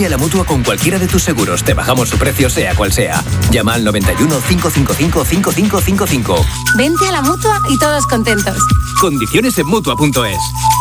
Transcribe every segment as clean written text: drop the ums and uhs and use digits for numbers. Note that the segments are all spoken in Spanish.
Vente a la Mutua con cualquiera de tus seguros. Te bajamos su precio sea cual sea. Llama al 91 555 5555. Vente a la Mutua y todos contentos. Condiciones en Mutua.es.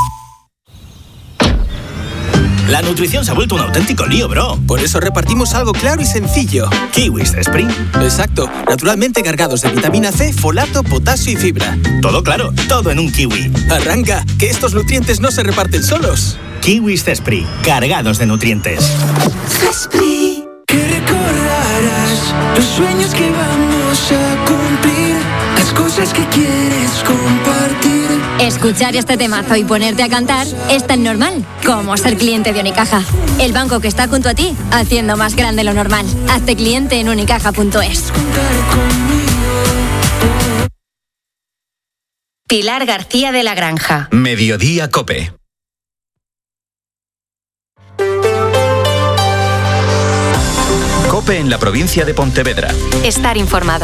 La nutrición se ha vuelto un auténtico lío, bro. Por eso repartimos algo claro y sencillo. Kiwis Spring. Exacto, naturalmente cargados de vitamina C, folato, potasio y fibra. Todo claro, todo en un kiwi. Arranca, que estos nutrientes no se reparten solos. Kiwis Spring, cargados de nutrientes. Esprit, que recordarás los sueños que vamos a cumplir, las cosas que quieres compartir. Escuchar este temazo y ponerte a cantar es tan normal como ser cliente de Unicaja. El banco que está junto a ti, haciendo más grande lo normal. Hazte cliente en unicaja.es. Pilar García de la Granja. Mediodía COPE. COPE en la provincia de Pontevedra. Estar informado.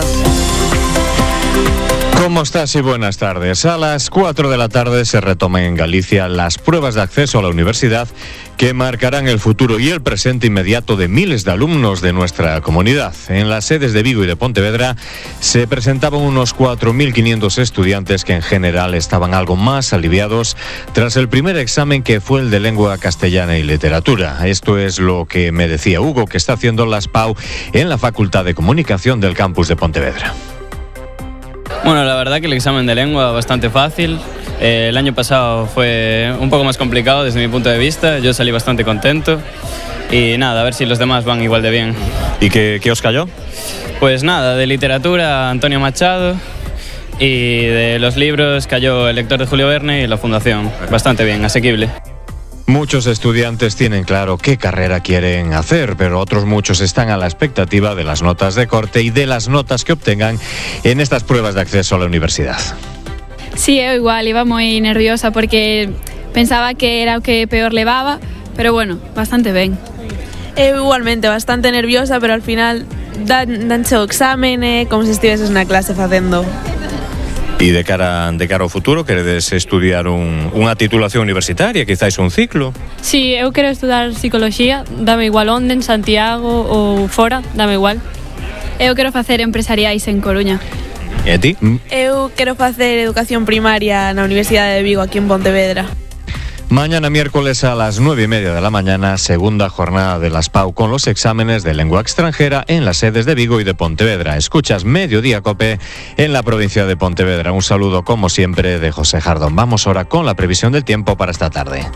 ¿Cómo estás y buenas tardes? A las 4 de la tarde se retoman en Galicia las pruebas de acceso a la universidad que marcarán el futuro y el presente inmediato de miles de alumnos de nuestra comunidad. En las sedes de Vigo y de Pontevedra se presentaban unos 4.500 estudiantes que en general estaban algo más aliviados tras el primer examen, que fue el de lengua castellana y literatura. Esto es lo que me decía Hugo, que está haciendo las PAU en la Facultad de Comunicación del campus de Pontevedra. Bueno, la verdad que el examen de lengua bastante fácil. El año pasado fue un poco más complicado desde mi punto de vista. Yo salí bastante contento y nada, a ver si los demás van igual de bien. ¿Y qué os cayó? Pues nada, de literatura Antonio Machado, y de los libros cayó El lector de Julio Verne y La Fundación. Bastante bien, asequible. Muchos estudiantes tienen claro qué carrera quieren hacer, pero otros muchos están a la expectativa de las notas de corte y de las notas que obtengan en estas pruebas de acceso a la universidad. Sí, eu igual, iba moi nerviosa porque pensaba que era o que peor levaba, pero bueno, bastante ben. Eu igualmente, bastante nerviosa, pero al final danche o examen, como se estiveses na clase facendo. E de cara ao futuro, queredes estudiar unha titulación universitaria, quizáis un ciclo? Sí, eu quero estudar psicoloxía, dame igual onde, en Santiago ou fora, dame igual. Eu quero facer empresariais en Coruña. E a ti? Eu quero facer educación primaria na Universidade de Vigo, aquí en Pontevedra. Mañana miércoles a las 9:30 de la mañana, segunda jornada de las PAU con los exámenes de lengua extranjera en las sedes de Vigo y de Pontevedra. Escuchas Mediodía COPE en la provincia de Pontevedra. Un saludo, como siempre, de José Jardón. Vamos ahora con la previsión del tiempo para esta tarde.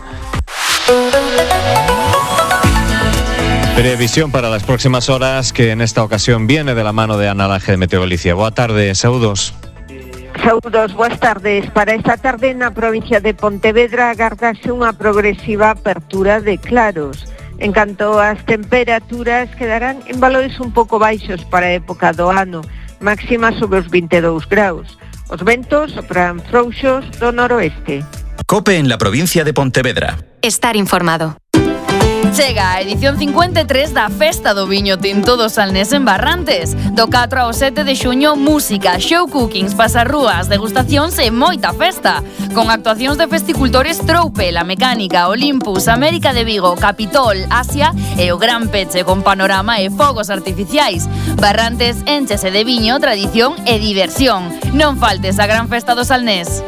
Previsión para las próximas horas, que en esta ocasión viene de la mano de Ana Laje de Meteo Galicia. Boa tarde, saúdos. Saúdos, boas tardes. Para esta tarde na provincia de Pontevedra agardase unha progresiva apertura de claros. En canto ás temperaturas, quedarán en valores un pouco baixos para a época do ano, máxima sobre os 22 graus. Os ventos sopran frouxos do noroeste. COPE en la provincia de Pontevedra. Estar informado. Chega a edición 53 da Festa do Viño Tinto do Salnés en Barrantes. Do 4 ao 7 de xuño, música, show cookings, pasarrúas, degustacións e moita festa. Con actuacións de festicultores Troupe, La Mecánica, Olympus, América de Vigo, Capitol, Asia e o gran peche con panorama e fogos artificiais. Barrantes énchese de viño, tradición e diversión. Non faltes a gran festa do Salnés.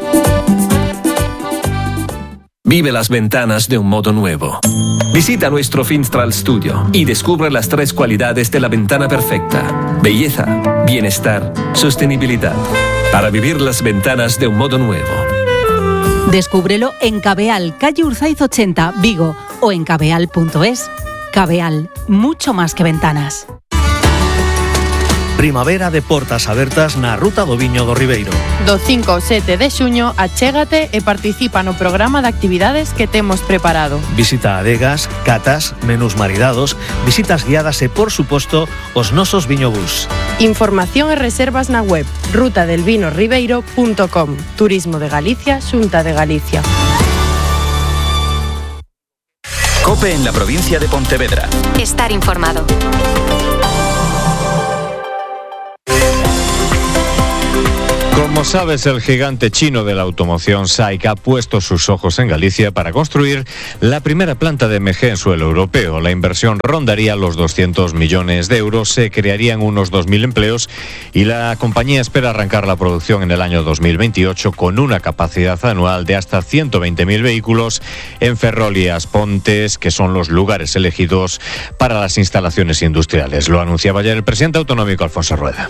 Vive las ventanas de un modo nuevo. Visita nuestro Finstral Studio y descubre las 3 cualidades de la ventana perfecta: belleza, bienestar, sostenibilidad. Para vivir las ventanas de un modo nuevo. Descúbrelo en Cabeal, calle Urzaiz 80, Vigo, o en cabeal.es. Cabeal, mucho más que ventanas. Primavera de portas abertas na Ruta do Viño do Ribeiro. Do 5 ao 7 de xuño, achégate e participa no programa de actividades que temos preparado. Visita adegas, catas, menús maridados, visitas guiadas e, por suposto, os nosos viñobús. Información e reservas na web rutadelvinorribeiro.com. Turismo de Galicia, Xunta de Galicia. COPE en la provincia de Pontevedra. Estar informado. Como sabes, el gigante chino de la automoción SAIC ha puesto sus ojos en Galicia para construir la primera planta de MG en suelo europeo. La inversión rondaría los 200 millones de euros, se crearían unos 2.000 empleos y la compañía espera arrancar la producción en el año 2028 con una capacidad anual de hasta 120.000 vehículos en Ferrol y As Pontes, que son los lugares elegidos para las instalaciones industriales. Lo anunciaba ayer el presidente autonómico Alfonso Rueda.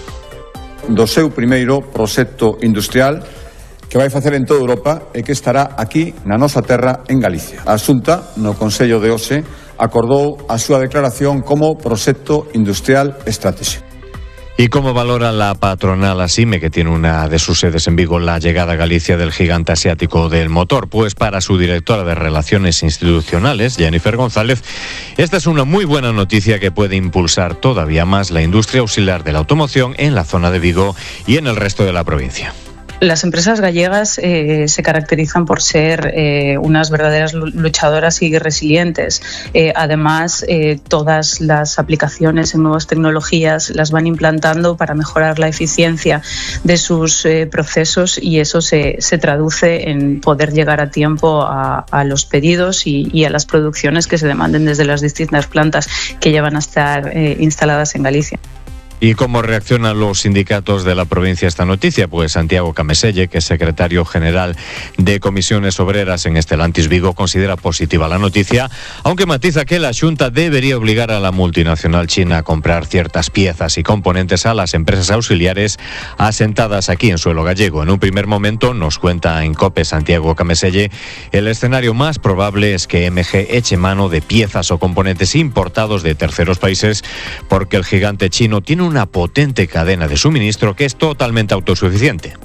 Do seu primeiro proxecto industrial que vai facer en toda Europa e que estará aquí na nosa terra en Galicia. A Xunta, no Consello de hoxe, acordou a súa declaración como proxecto industrial estratégico. ¿Y cómo valora la patronal ASIME, que tiene una de sus sedes en Vigo, la llegada a Galicia del gigante asiático del motor? Pues para su directora de Relaciones Institucionales, Jennifer González, esta es una muy buena noticia que puede impulsar todavía más la industria auxiliar de la automoción en la zona de Vigo y en el resto de la provincia. Las empresas gallegas se caracterizan por ser unas verdaderas luchadoras y resilientes. Además, todas las aplicaciones en nuevas tecnologías las van implantando para mejorar la eficiencia de sus procesos y eso se traduce en poder llegar a tiempo a los pedidos y a las producciones que se demanden desde las distintas plantas que ya van a estar instaladas en Galicia. ¿Y cómo reaccionan los sindicatos de la provincia a esta noticia? Pues Santiago Cameselle, que es secretario general de Comisiones Obreras en Estelantis Vigo, considera positiva la noticia, aunque matiza que la Xunta debería obligar a la multinacional china a comprar ciertas piezas y componentes a las empresas auxiliares asentadas aquí en suelo gallego. En un primer momento, nos cuenta en COPE Santiago Cameselle, el escenario más probable es que MG eche mano de piezas o componentes importados de terceros países, porque el gigante chino tiene una potente cadena de suministro que es totalmente autosuficiente.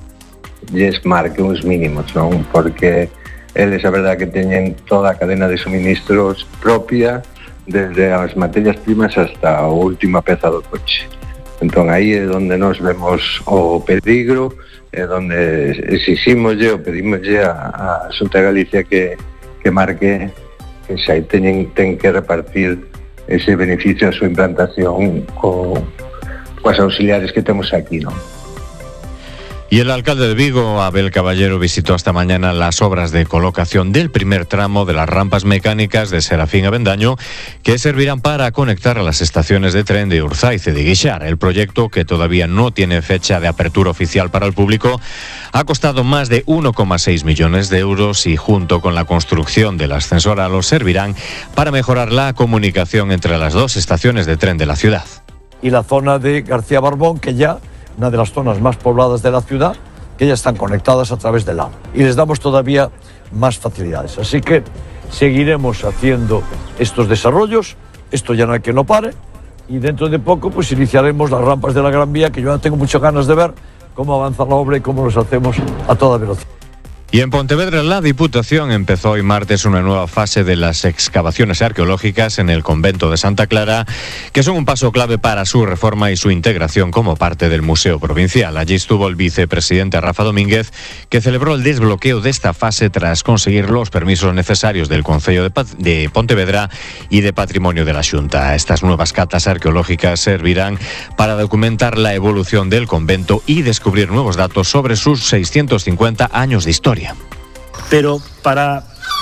Es marque uns mínimos, non? Porque eles a verdade que teñen toda a cadena de suministros propia, desde as materias primas hasta a última peza do coche. Entón aí é onde nos vemos o peligro, é onde exiximoslle ou pedimoslle a Xunta de Galicia que marque que xa ten que repartir ese beneficio a súa implantación coas auxiliares que temos aquí, ¿no? Y el alcalde de Vigo, Abel Caballero, visitó esta mañana las obras de colocación del primer tramo de las rampas mecánicas de Serafín a Bendaño, que servirán para conectar a las estaciones de tren de Urzaiz y de Guixar. El proyecto, que todavía no tiene fecha de apertura oficial para el público, ha costado más de 1,6 millones de euros y junto con la construcción del ascensor a los servirán para mejorar la comunicación entre las dos estaciones de tren de la ciudad. Y la zona de García Barbón, que ya una de las zonas más pobladas de la ciudad, que ya están conectadas a través del AVE. Y les damos todavía más facilidades. Así que seguiremos haciendo estos desarrollos, esto ya no hay quien lo pare, y dentro de poco pues iniciaremos las rampas de la Gran Vía, que yo ya tengo muchas ganas de ver cómo avanza la obra y cómo los hacemos a toda velocidad. Y en Pontevedra, la Diputación empezó hoy martes una nueva fase de las excavaciones arqueológicas en el convento de Santa Clara, que son un paso clave para su reforma y su integración como parte del Museo Provincial. Allí estuvo el vicepresidente Rafa Domínguez, que celebró el desbloqueo de esta fase tras conseguir los permisos necesarios del Concello de Pontevedra y de Patrimonio de la Xunta. Estas nuevas catas arqueológicas servirán para documentar la evolución del convento y descubrir nuevos datos sobre sus 650 años de historia. Pero para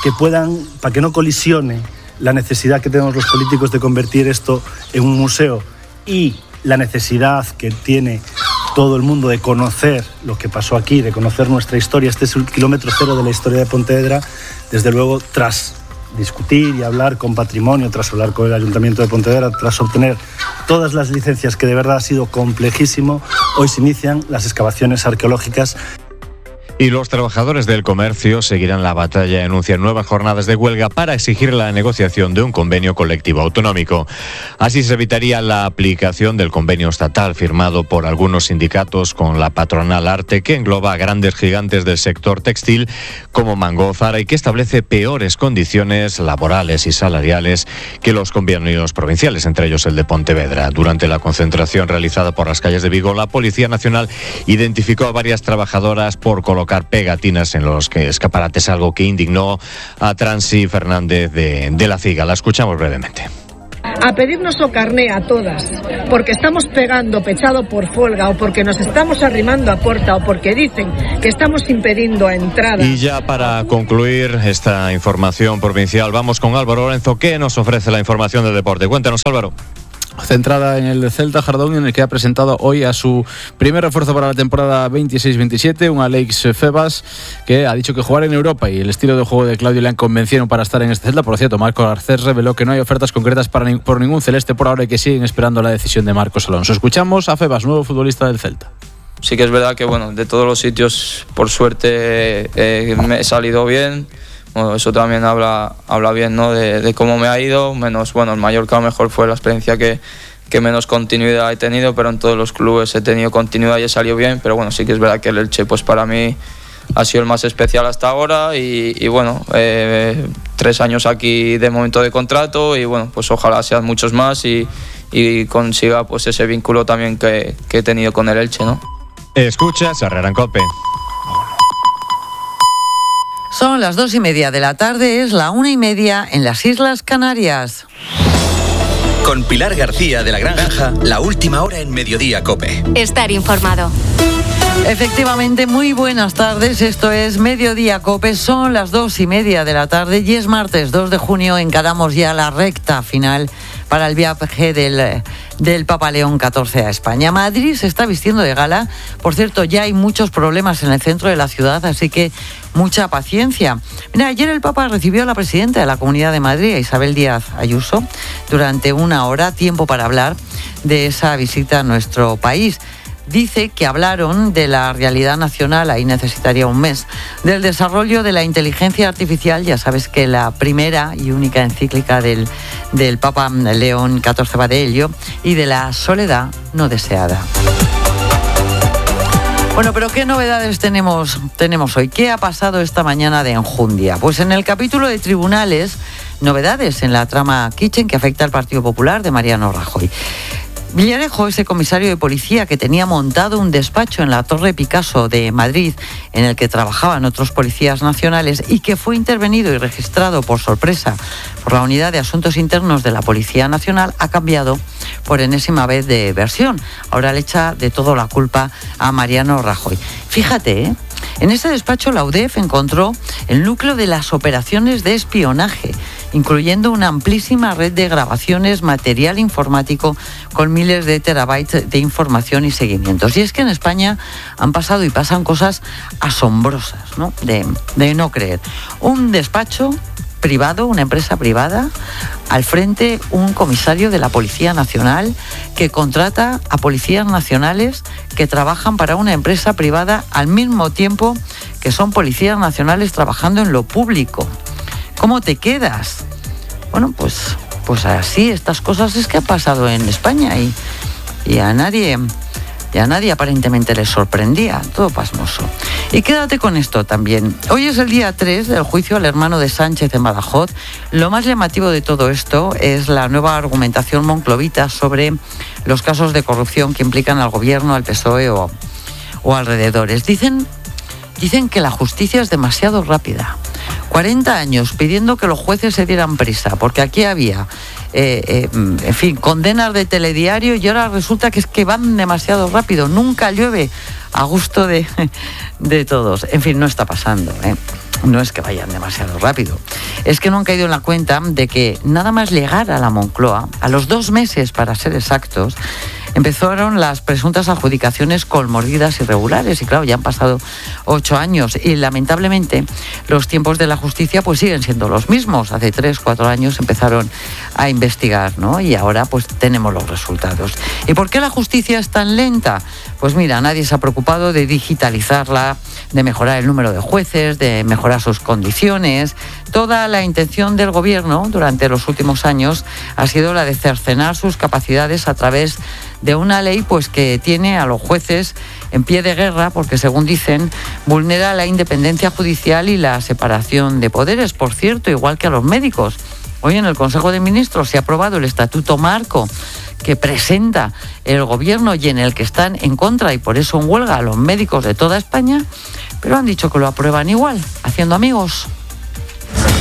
que no colisione la necesidad que tenemos los políticos de convertir esto en un museo y la necesidad que tiene todo el mundo de conocer lo que pasó aquí, de conocer nuestra historia, este es el kilómetro cero de la historia de Pontevedra, desde luego tras discutir y hablar con Patrimonio, tras hablar con el Ayuntamiento de Pontevedra, tras obtener todas las licencias, que de verdad ha sido complejísimo, hoy se inician las excavaciones arqueológicas. Y los trabajadores del comercio seguirán la batalla y anuncian nuevas jornadas de huelga para exigir la negociación de un convenio colectivo autonómico. Así se evitaría la aplicación del convenio estatal firmado por algunos sindicatos con la patronal Arte, que engloba a grandes gigantes del sector textil como Mango o Zara y que establece peores condiciones laborales y salariales que los convenios provinciales, entre ellos el de Pontevedra. Durante la concentración realizada por las calles de Vigo, la Policía Nacional identificó a varias trabajadoras por colocar pegatinas en los escaparates, algo que indignó a Transi Fernández de la CIGA. La escuchamos brevemente. a pedirnos o carné a todas, porque estamos pegando pechado por folga o porque nos estamos arrimando a porta o porque dicen que estamos impedindo a entrada. Y ya para concluir esta información provincial, vamos con Álvaro Lorenzo, que nos ofrece la información del deporte. Cuéntanos, Álvaro. Centrada en el Celta Jardón, en el que ha presentado hoy a su primer refuerzo para la temporada 26-27, un Alex Febas, que ha dicho que jugar en Europa y el estilo de juego de Claudio le han convencido para estar en este Celta. Por cierto, Marco Garcés reveló que no hay ofertas concretas por ningún celeste por ahora y que siguen esperando la decisión de Marcos Alonso. Escuchamos a Febas, nuevo futbolista del Celta. Sí que es verdad que de todos los sitios, por suerte, me he salido bien. Bueno, eso también habla bien, ¿no? de cómo me ha ido, menos, el Mallorca a lo mejor fue la experiencia que menos continuidad he tenido, pero en todos los clubes he tenido continuidad y he salido bien, pero sí que es verdad que el Elche pues para mí ha sido el más especial hasta ahora y 3 años aquí de momento de contrato y pues ojalá sean muchos más y consiga pues ese vínculo también que he tenido con el Elche, ¿no? Escuchas a Herrera en COPE. Son las 2:30 de la tarde, es la 1:30 en las Islas Canarias. Con Pilar García de La Granja, la última hora en Mediodía COPE. Estar informado. Efectivamente, muy buenas tardes, esto es Mediodía COPE, son las 2:30 de la tarde y es martes 2 de junio, encaramos ya la recta final para el viaje del Papa León XIV a España. Madrid se está vistiendo de gala, por cierto, ya hay muchos problemas en el centro de la ciudad, así que mucha paciencia. Mira, ayer el Papa recibió a la presidenta de la Comunidad de Madrid, a Isabel Díaz Ayuso, durante 1 hora, tiempo para hablar de esa visita a nuestro país. Dice que hablaron de la realidad nacional, ahí necesitaría un mes, del desarrollo de la inteligencia artificial, ya sabes que la primera y única encíclica del Papa León XIV va de ello, y de la soledad no deseada. Bueno, pero ¿qué novedades tenemos hoy? ¿Qué ha pasado esta mañana de enjundia? Pues en el capítulo de tribunales, novedades en la trama Kitchen que afecta al Partido Popular de Mariano Rajoy. Villarejo, ese comisario de policía que tenía montado un despacho en la Torre Picasso de Madrid, en el que trabajaban otros policías nacionales y que fue intervenido y registrado por sorpresa por la Unidad de Asuntos Internos de la Policía Nacional, ha cambiado por enésima vez de versión. Ahora le echa de todo la culpa a Mariano Rajoy. Fíjate, en ese despacho la UDEF encontró el núcleo de las operaciones de espionaje, incluyendo una amplísima red de grabaciones, material informático con miles de terabytes de información y seguimientos. Y es que en España han pasado y pasan cosas asombrosas, ¿no? De no creer. Un despacho privado, una empresa privada, al frente un comisario de la Policía Nacional que contrata a policías nacionales que trabajan para una empresa privada al mismo tiempo que son policías nacionales trabajando en lo público. ¿Cómo te quedas? Bueno, pues así, estas cosas es que ha pasado en España y a nadie aparentemente le sorprendía, todo pasmoso. Y quédate con esto también. Hoy es el día 3 del juicio al hermano de Sánchez en Badajoz. Lo más llamativo de todo esto es la nueva argumentación monclovita sobre los casos de corrupción que implican al gobierno, al PSOE o alrededores. Dicen que la justicia es demasiado rápida. 40 años pidiendo que los jueces se dieran prisa, porque aquí había, condenas de telediario y ahora resulta que es que van demasiado rápido, nunca llueve a gusto de todos. En fin, no está pasando, No es que vayan demasiado rápido, es que no han caído en la cuenta de que nada más llegar a la Moncloa, a los 2 meses para ser exactos, empezaron las presuntas adjudicaciones con mordidas irregulares y claro, ya han pasado 8 años y lamentablemente los tiempos de la justicia pues siguen siendo los mismos. Hace 3-4 años empezaron a investigar, ¿no? Y ahora pues tenemos los resultados. ¿Y por qué la justicia es tan lenta? Pues mira, nadie se ha preocupado de digitalizarla, de mejorar el número de jueces, de mejorar sus condiciones. Toda la intención del gobierno durante los últimos años ha sido la de cercenar sus capacidades a través de una ley pues que tiene a los jueces en pie de guerra porque, según dicen, vulnera la independencia judicial y la separación de poderes. Por cierto, igual que a los médicos. Hoy en el Consejo de Ministros se ha aprobado el Estatuto Marco que presenta el gobierno y en el que están en contra y por eso en huelga a los médicos de toda España, pero han dicho que lo aprueban igual, haciendo amigos.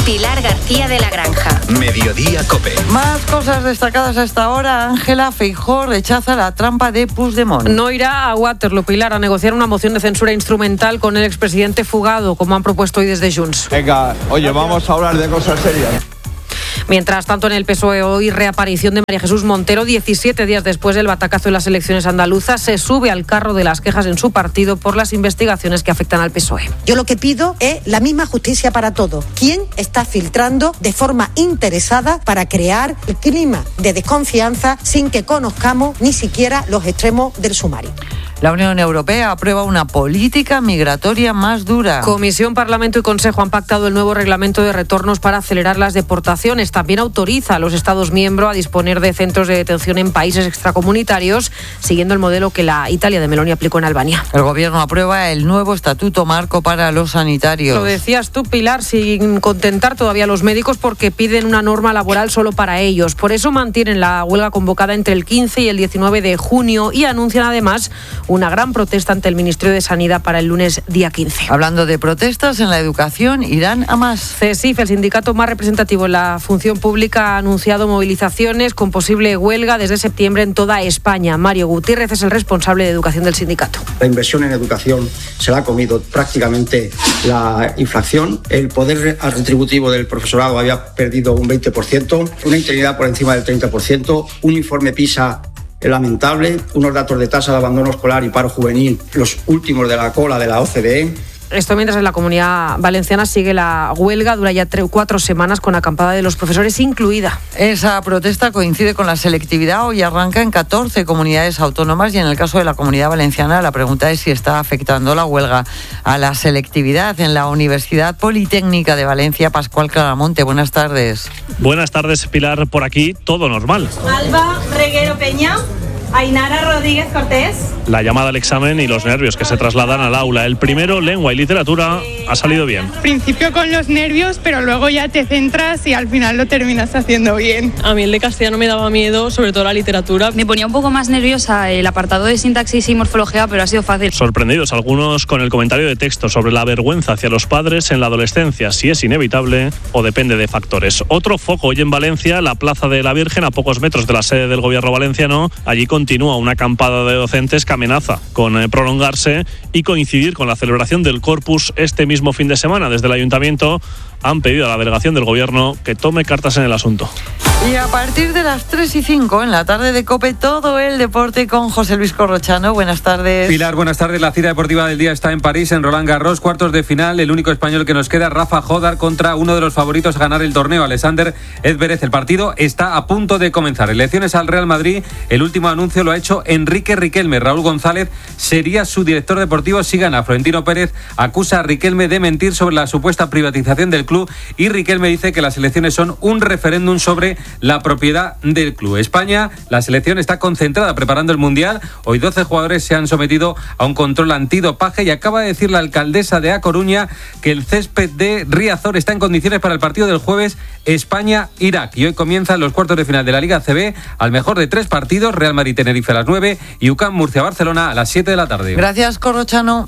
Pilar García de la Granja. Mediodía Cope. Más cosas destacadas a esta hora. Ángela Feijóo rechaza la trampa de Puigdemont. No irá a Waterloo, Pilar, a negociar una moción de censura instrumental con el expresidente fugado, como han propuesto hoy desde Junts. Venga, oye, vamos a hablar de cosas serias. Mientras tanto, en el PSOE hoy reaparición de María Jesús Montero, 17 días después del batacazo en las elecciones andaluzas, se sube al carro de las quejas en su partido por las investigaciones que afectan al PSOE. Yo lo que pido es la misma justicia para todos. ¿Quién está filtrando de forma interesada para crear el clima de desconfianza sin que conozcamos ni siquiera los extremos del sumario? La Unión Europea aprueba una política migratoria más dura. Comisión, Parlamento y Consejo han pactado el nuevo reglamento de retornos para acelerar las deportaciones. También autoriza a los Estados miembros a disponer de centros de detención en países extracomunitarios, siguiendo el modelo que la Italia de Meloni aplicó en Albania. El Gobierno aprueba el nuevo estatuto marco para los sanitarios. Lo decías tú, Pilar, sin contentar todavía a los médicos porque piden una norma laboral solo para ellos. Por eso mantienen la huelga convocada entre el 15 y el 19 de junio y anuncian además una gran protesta ante el Ministerio de Sanidad para el lunes día 15. Hablando de protestas en la educación, irán a más. CESIF, el sindicato más representativo en la función pública, ha anunciado movilizaciones con posible huelga desde septiembre en toda España. Mario Gutiérrez es el responsable de educación del sindicato. La inversión en educación se la ha comido prácticamente la inflación. El poder retributivo del profesorado había perdido un 20%, una interinidad por encima del 30%, un informe PISA lamentable, unos datos de tasa de abandono escolar y paro juvenil, los últimos de la cola de la OCDE. Esto mientras en la Comunidad Valenciana sigue la huelga, dura ya 4 semanas con acampada de los profesores incluida. Esa protesta coincide con la selectividad, hoy arranca en 14 comunidades autónomas y en el caso de la Comunidad Valenciana la pregunta es si está afectando la huelga a la selectividad. En la Universidad Politécnica de Valencia, Pascual Claramonte, buenas tardes. Buenas tardes, Pilar, por aquí todo normal. Alba Reguero Peña. Ainara Rodríguez Cortés. La llamada al examen y los nervios que se trasladan al aula. El primero, lengua y literatura, ha salido bien. Principio con los nervios, pero luego ya te centras y al final lo terminas haciendo bien. A mí el de castellano me daba miedo, sobre todo la literatura. Me ponía un poco más nerviosa el apartado de sintaxis y morfología, pero ha sido fácil. Sorprendidos algunos con el comentario de texto sobre la vergüenza hacia los padres en la adolescencia, si es inevitable o depende de factores. Otro foco hoy en Valencia, la Plaza de la Virgen, a pocos metros de la sede del gobierno valenciano. Allí continúa una acampada de docentes que amenaza con prolongarse y coincidir con la celebración del Corpus este mismo fin de semana. Desde el Ayuntamiento han pedido a la delegación del Gobierno que tome cartas en el asunto. Y a partir de las 3:05 en la tarde de COPE, todo el deporte con José Luis Corrochano. Buenas tardes. Pilar, buenas tardes. La cita deportiva del día está en París, en Roland Garros, cuartos de final. El único español que nos queda, Rafa Jodar, contra uno de los favoritos a ganar el torneo, Alexander Zverev. El partido está a punto de comenzar. Elecciones al Real Madrid. El último anuncio lo ha hecho Enrique Riquelme. Raúl González sería su director deportivo si gana. Florentino Pérez acusa a Riquelme de mentir sobre la supuesta privatización del club y Riquelme dice que las elecciones son un referéndum sobre la propiedad del club. España, la selección está concentrada preparando el Mundial. Hoy 12 jugadores se han sometido a un control antidopaje y acaba de decir la alcaldesa de A Coruña que el césped de Riazor está en condiciones para el partido del jueves España-Irak. Y hoy comienzan los cuartos de final de la Liga ACB al mejor de 3 partidos, Real Madrid-Tenerife a las 9 y UCAM Murcia-Barcelona a las 7 de la tarde. Gracias, Corrochano.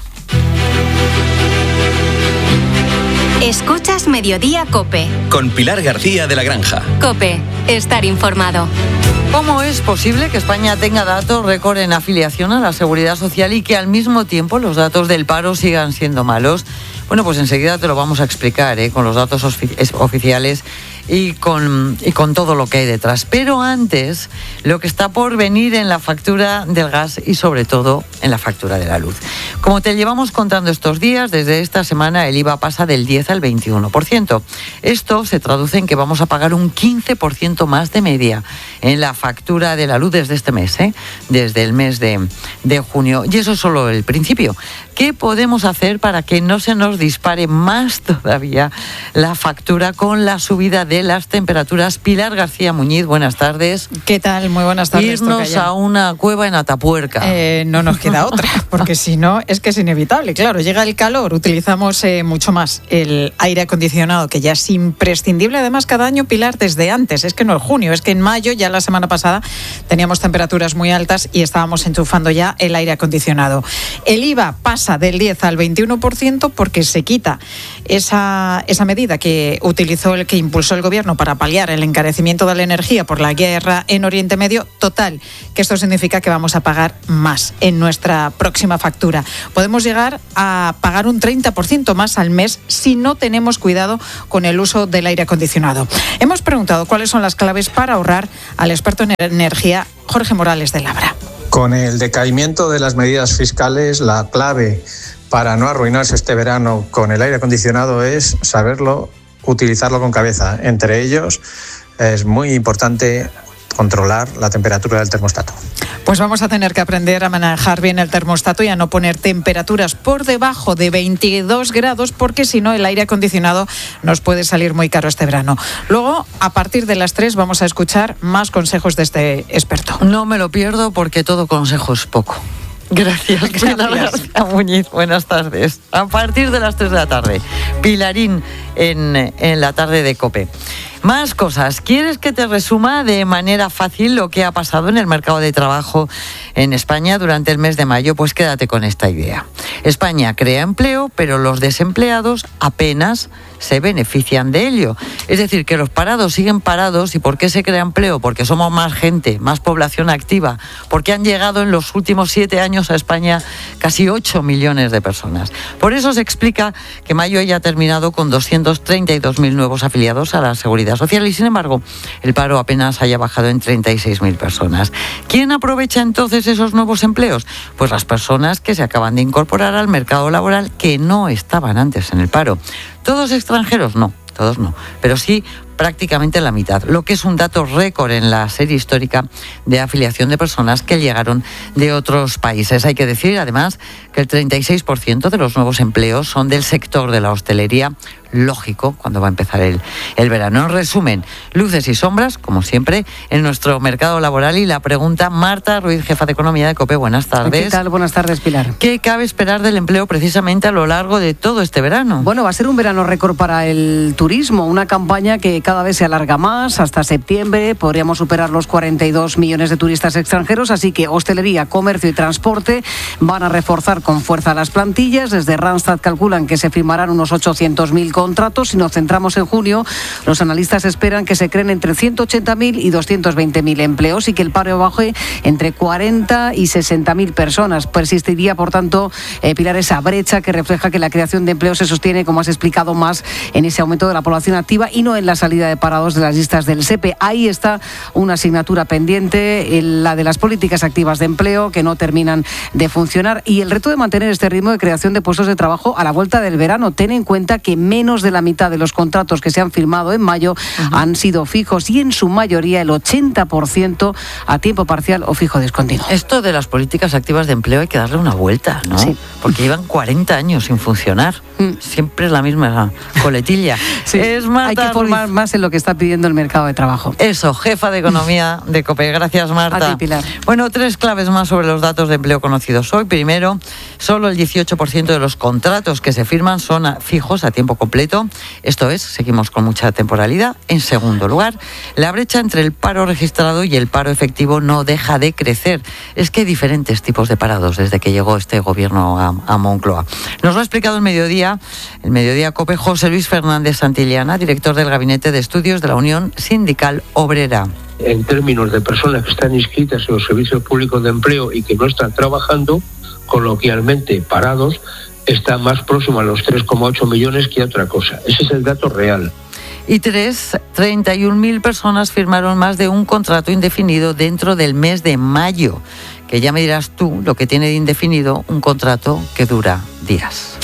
Escuchas Mediodía Cope. Con Pilar García de la Granja. Cope, estar informado. ¿Cómo es posible que España tenga datos récord en afiliación a la Seguridad Social y que al mismo tiempo los datos del paro sigan siendo malos? Bueno, pues enseguida te lo vamos a explicar, con los datos oficiales y con todo lo que hay detrás. Pero antes, lo que está por venir en la factura del gas y sobre todo en la factura de la luz. Como te llevamos contando estos días, desde esta semana el IVA pasa del 10 al 21%. Esto se traduce en que vamos a pagar un 15% más de media en la factura de la luz desde este mes, desde el mes de junio. Y eso es solo el principio. ¿Qué podemos hacer para que no se nos dispare más todavía la factura con la subida de las temperaturas? Pilar García Muñiz, buenas tardes. ¿Qué tal? Muy buenas tardes. Irnos a una cueva en Atapuerca. No nos queda otra, porque si no es que es inevitable. Claro, llega el calor, utilizamos mucho más el aire acondicionado, que ya es imprescindible. Además, cada año, Pilar, desde antes, es que no es junio, es que en mayo, ya la semana pasada, teníamos temperaturas muy altas y estábamos enchufando ya el aire acondicionado. El IVA pasa del 10 al 21% porque se quita esa medida que impulsó el Gobierno para paliar el encarecimiento de la energía por la guerra en Oriente Medio. Total, que esto significa que vamos a pagar más en nuestra próxima factura. Podemos llegar a pagar un 30% más al mes si no tenemos cuidado con el uso del aire acondicionado. Hemos preguntado cuáles son las claves para ahorrar al experto en energía Jorge Morales de Labra. Con el decaimiento de las medidas fiscales, la clave para no arruinarse este verano con el aire acondicionado es saberlo, utilizarlo con cabeza. Entre ellos es muy importante controlar la temperatura del termostato. Pues vamos a tener que aprender a manejar bien el termostato y a no poner temperaturas por debajo de 22 grados, porque si no el aire acondicionado nos puede salir muy caro este verano. Luego, a partir de las 3, vamos a escuchar más consejos de este experto. No me lo pierdo porque todo consejo es poco. Gracias, Pilar García Muñiz. Buenas tardes. A partir de las 3 de la tarde, Pilarín en la tarde de COPE. Más cosas. ¿Quieres que te resuma de manera fácil lo que ha pasado en el mercado de trabajo en España durante el mes de mayo? Pues quédate con esta idea. España crea empleo, pero los desempleados apenas se benefician de ello. Es decir, que los parados siguen parados. ¿Y por qué se crea empleo? Porque somos más gente, más población activa, porque han llegado en los últimos 7 años a España casi 8 millones de personas. Por eso se explica que mayo haya terminado con 232.000 nuevos afiliados a la Seguridad Social y, sin embargo, el paro apenas haya bajado en 36.000 personas. ¿Quién aprovecha entonces esos nuevos empleos? Pues las personas que se acaban de incorporar al mercado laboral que no estaban antes en el paro. ¿Todos extranjeros? No, todos no, pero sí prácticamente la mitad, lo que es un dato récord en la serie histórica de afiliación de personas que llegaron de otros países. Hay que decir, además, que el 36% de los nuevos empleos son del sector de la hostelería. Lógico, cuando va a empezar el verano. En resumen, luces y sombras, como siempre, en nuestro mercado laboral. Y la pregunta, Marta Ruiz, jefa de Economía de COPE. Buenas tardes. ¿Qué tal? Buenas tardes, Pilar. ¿Qué cabe esperar del empleo precisamente a lo largo de todo este verano? Bueno, va a ser un verano récord para el turismo, una campaña que cada vez se alarga más. Hasta septiembre podríamos superar los 42 millones de turistas extranjeros, así que hostelería, comercio y transporte van a reforzar con fuerza las plantillas. Desde Randstad calculan que se firmarán unos 800.000 contratos. Si nos centramos en junio, los analistas esperan que se creen entre 180.000 y 220.000 empleos y que el paro baje entre 40 y 60.000 personas. Persistiría, por tanto, Pilar, esa brecha que refleja que la creación de empleo se sostiene, como has explicado, más en ese aumento de la población activa y no en la salida de parados de las listas del SEPE. Ahí está una asignatura pendiente, la de las políticas activas de empleo, que no terminan de funcionar, y el reto de mantener este ritmo de creación de puestos de trabajo a la vuelta del verano. Ten en cuenta que menos de la mitad de los contratos que se han firmado en mayo han sido fijos y en su mayoría el 80% a tiempo parcial o fijo discontinuo. Esto de las políticas activas de empleo hay que darle una vuelta, ¿no? Sí. Porque llevan 40 años sin funcionar. Siempre es la misma coletilla. Sí. Hay que formar más en lo que está pidiendo el mercado de trabajo. Eso, jefa de Economía de COPE. Gracias, Marta. A ti, Pilar. Bueno, 3 claves más sobre los datos de empleo conocidos hoy. Primero, solo el 18% de los contratos que se firman son fijos a tiempo completo. Esto es, seguimos con mucha temporalidad. En segundo lugar, la brecha entre el paro registrado y el paro efectivo no deja de crecer. Es que hay diferentes tipos de parados desde que llegó este gobierno a Moncloa. Nos lo ha explicado el Mediodía COPE, José Luis Fernández Santillana, director del Gabinete de Estudios de la Unión Sindical Obrera. En términos de personas que están inscritas en los servicios públicos de empleo y que no están trabajando, coloquialmente parados, está más próximo a los 3,8 millones que a otra cosa. Ese es el dato real. Y 31.000 personas firmaron más de un contrato indefinido dentro del mes de mayo, que ya me dirás tú lo que tiene de indefinido un contrato que dura días.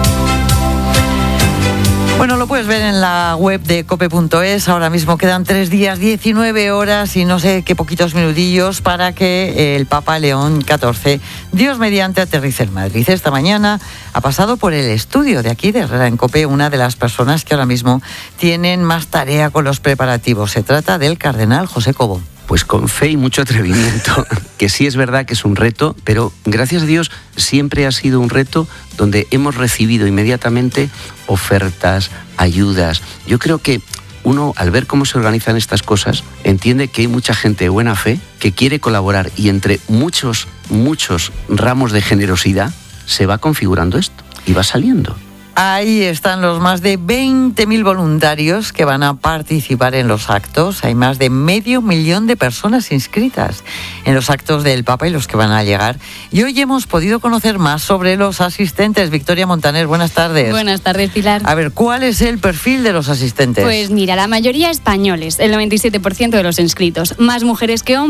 Bueno, lo puedes ver en la web de cope.es. Ahora mismo quedan 3 días, 19 horas y no sé qué poquitos minutillos para que el Papa León XIV, Dios mediante, aterrice en Madrid. Esta mañana ha pasado por el estudio de aquí, de Herrera en Cope, una de las personas que ahora mismo tienen más tarea con los preparativos. Se trata del cardenal José Cobo. Pues con fe y mucho atrevimiento, que sí es verdad que es un reto, pero gracias a Dios siempre ha sido un reto donde hemos recibido inmediatamente ofertas, ayudas. Yo creo que uno, al ver cómo se organizan estas cosas, entiende que hay mucha gente de buena fe que quiere colaborar y entre muchos ramos de generosidad se va configurando esto y va saliendo. Ahí están los más de 20.000 voluntarios que van a participar en los actos. Hay más de 500.000 de personas inscritas en los actos del Papa y los que van a llegar. Y hoy hemos podido conocer más sobre los asistentes. Victoria Montaner, buenas tardes. Buenas tardes, Pilar. A ver, ¿cuál es el perfil de los asistentes? Pues mira, la mayoría españoles, el 97% de los inscritos. Más mujeres que hombres.